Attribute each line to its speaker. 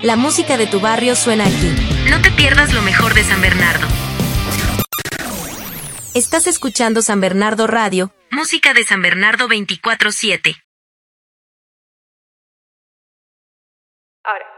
Speaker 1: La música de tu barrio suena aquí. No te pierdas lo mejor de San Bernardo. Estás escuchando San Bernardo Radio, música de San Bernardo 24/7.
Speaker 2: Ahora.